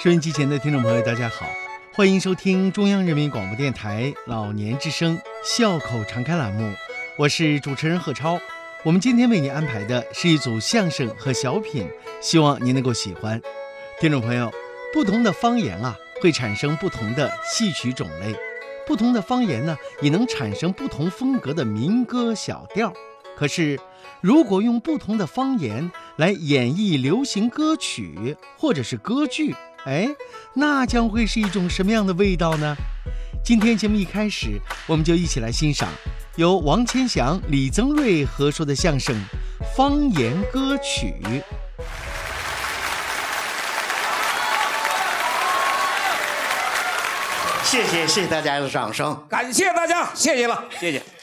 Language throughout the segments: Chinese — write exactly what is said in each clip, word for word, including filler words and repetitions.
收音机前的听众朋友大家好，欢迎收听中央人民广播电台老年之声笑口常开栏目，我是主持人贺超。我们今天为您安排的是一组相声和小品，希望您能够喜欢。听众朋友，不同的方言啊，会产生不同的戏曲种类，不同的方言呢，也能产生不同风格的民歌小调。可是如果用不同的方言来演绎流行歌曲或者是歌剧，哎，那将会是一种什么样的味道呢？今天节目一开始，我们就一起来欣赏由王千祥、李增瑞合说的相声《方言歌曲》。 谢谢，谢谢大家的掌声， 感谢大家，谢谢了，谢谢。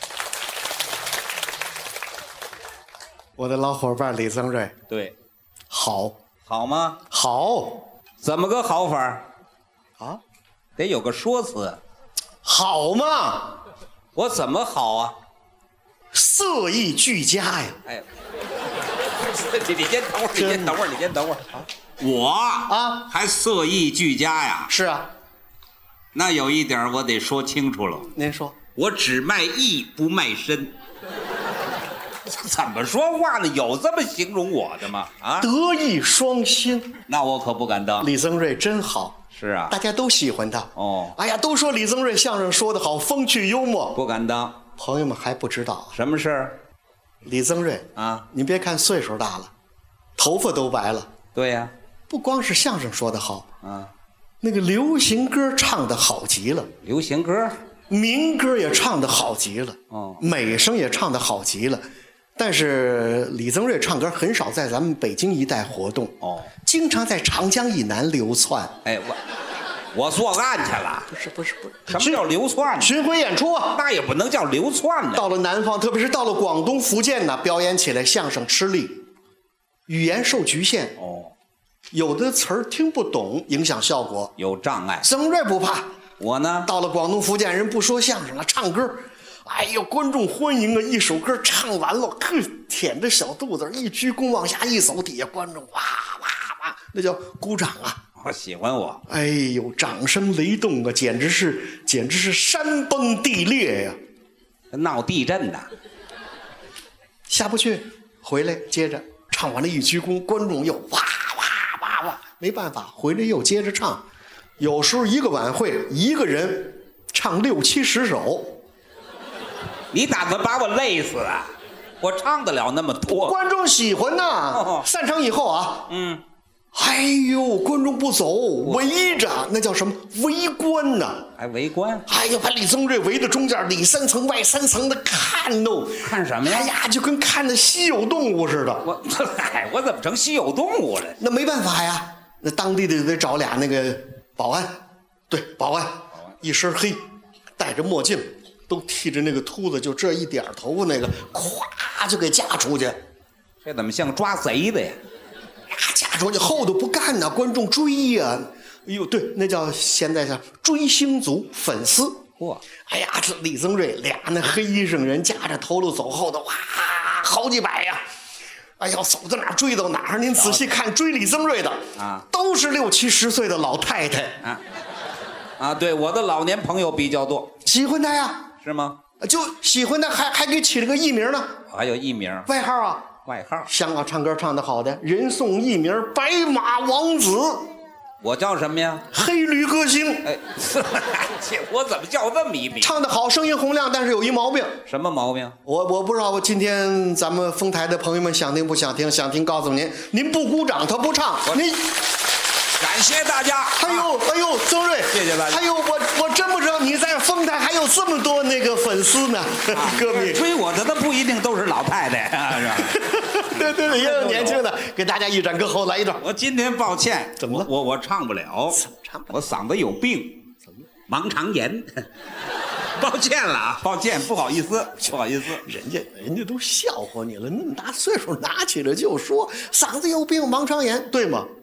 我的老伙伴李增瑞， 对， 好， 好吗？ 好， 怎么个好法啊？ 得有个说辞。 好嘛？ 我怎么好啊？ 色艺俱佳呀！ 哎，你你先等会儿，你先等会儿，你先等会儿啊！我啊， 还色艺俱佳呀？ 是啊， 那有一点我得说清楚了。 您说， 我只卖艺不卖身。怎么说话呢？有这么形容我的吗？啊， 德艺双馨。 那我可不敢当。 李增瑞真好， 是啊， 大家都喜欢他。 哦， 哎呀，都说李增瑞相声说得好，风趣幽默。 不敢当。 朋友们还不知道什么事儿？ 李增瑞啊， 您别看岁数大了，头发都白了。 对呀、啊， 不光是相声说得好啊， 那个流行歌唱得好极了， 流行歌、 民歌也唱得好极了， 哦， 美声也唱得好极了。但是李增瑞唱歌很少在咱们北京一带活动， 哦， 经常在长江以南流窜。 哎，我我作案去了？ 不是不是不是， 什么叫流窜呢？ 巡回演出啊， 那也不能叫流窜呢。 到了南方，特别是到了广东、福建呢，表演起来相声吃力，语言受局限， 哦， 有的词儿听不懂，影响效果， 有障碍。 增瑞不怕， 我呢， 到了广东、福建，人不说相声了，唱歌。哎呦，观众欢迎啊！一首歌唱完了，呵，舔着小肚子，一鞠躬往下一走，底下观众哇哇哇，那叫鼓掌啊！ 我喜欢我。 哎呦，掌声雷动啊，简直是简直是山崩地裂呀、 啊！闹地震的， 下不去，回来接着唱完了，一鞠躬，观众又哇哇哇哇，没办法，回来又接着唱。有时候一个晚会，一个人唱六七十首。 你打算把我累死啊？我唱得了那么多， 观众喜欢呐、哦。散场以后啊， 嗯， 哎呦，观众不走，围着，那叫什么围观呢？ 还围观？ 哎呦，把李增瑞围在中间，里三层外三层的看哦。 看什么呀？ 哎呀，就跟看那稀有动物似的。 我，哎，我怎么成稀有动物了？ 那没办法呀，那当地的得找俩那个保安，对，保安，一身黑，戴着墨镜。都剃着那个秃子，就这一点头发，那个咵就给架出去。 这怎么像抓贼的呀？ 呀，架出去后头不干呢，观众追呀、啊。哎呦，对，那叫现在叫追星族粉丝。 嚯！ 哎呀，这李增瑞俩那黑衣裳人夹着头颅走后头，哇，好几百呀！哎呦，走到哪儿追到哪儿。您仔细看，追李增瑞的啊， 都是六七十岁的老太太啊。啊，对，我的老年朋友比较多， 喜欢他呀。 是吗？ 就喜欢他，还还给起了个艺名呢。 还有艺名， 外号啊， 外号。 香港唱歌唱得好的人送艺名白马王子。 我叫什么呀？ 黑驴歌星。 哎，我怎么叫这么一名？ 唱得好，声音洪亮，但是有一毛病。 什么毛病？ 我我不知道，今天咱们丰台的朋友们想听不想听？想听告诉您，您不鼓掌他不唱。您。 感谢大家！ 哎呦哎呦，增瑞， 谢谢大家！ 哎呦，我我真不知道你在丰台还有这么多那个粉丝呢，啊、歌迷。 追我的那不一定都是老太太啊，是吧？ 对对对，也有年轻的，给大家一展歌喉来一段。 我今天抱歉， 怎么了？ 我我唱不了， 怎么唱不了？ 我嗓子有病， 怎么？ 盲肠炎。抱歉了啊，抱歉，不好意思，不好意思。 人家人家都笑话你了，那么大岁数拿起来就说嗓子有病，盲肠炎，对吗？